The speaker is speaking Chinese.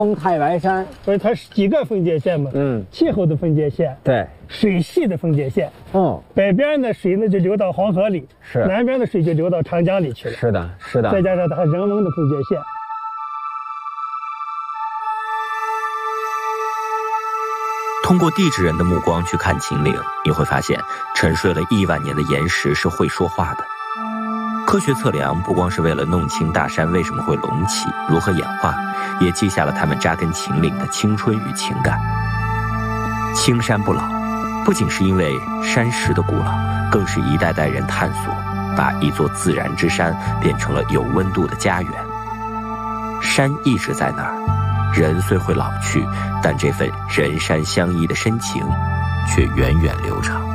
东太白山， 所以它是几个分界线嘛？气候的分界线， 对， 水系的分界线。北边的水呢就流到黄河里， 是南边的水就流到长江里去了。 是的，是的。 再加上它人文的分界线。 通过地质人的目光去看秦岭，你会发现沉睡了亿万年的岩石是会说话的。科学测量不光是为了弄清大山为什么会隆起、如何演化，也记下了他们扎根秦岭的青春与情感。青山不老，不仅是因为山石的古老，更是一代代人探索，把一座自然之山变成了有温度的家园。山一直在那儿，人虽会老去，但这份人山相依的深情却源远流长。